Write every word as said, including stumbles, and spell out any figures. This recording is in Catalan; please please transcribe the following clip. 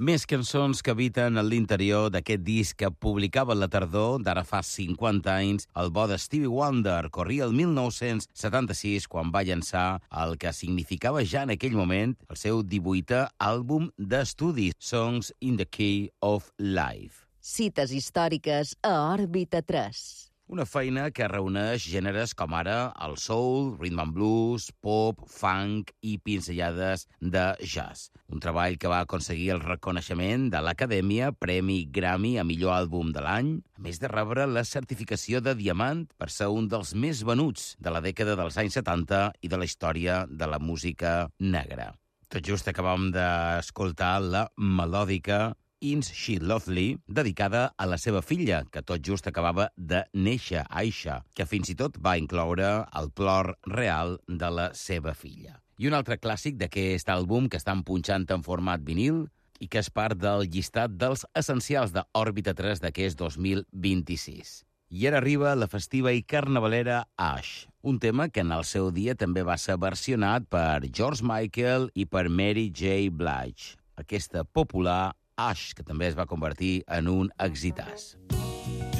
Més cançons que habiten en l'interior d'aquest disc que publicava a la tardor d'ara fa cinquanta anys. El bo de Stevie Wonder corria el mil nou-cents setanta-sis quan va llançar el que significava ja en aquell moment el seu divuitè àlbum d'estudi, Songs in the Key of Life. Cites històriques a Òrbita tres. Una feina que reuneix gèneres com ara el soul, rhythm and blues, pop, funk i pinzellades de jazz. Un treball que va aconseguir el reconeixement de l'Acadèmia, Premi Grammy a millor àlbum de l'any, a més de rebre la certificació de diamant per ser un dels més venuts de la dècada dels anys setanta i de la història de la música negra. Tot just acabam d'escoltar la melòdica Ain't She Lovely, dedicada a la seva filla, que tot just acabava de néixer, Aisha, que fins i tot va incloure el plor real de la seva filla. I un altre clàssic d'aquest àlbum que estan punxant en format vinil i que és part del llistat dels essencials d'Òrbita tres d'aquest dos mil vint-i-sis. I ara arriba la festiva i carnavalera Ash, un tema que en el seu dia també va ser versionat per George Michael i per Mary J. Blige. Aquesta popular Ash, que també es va convertir en un exitàs.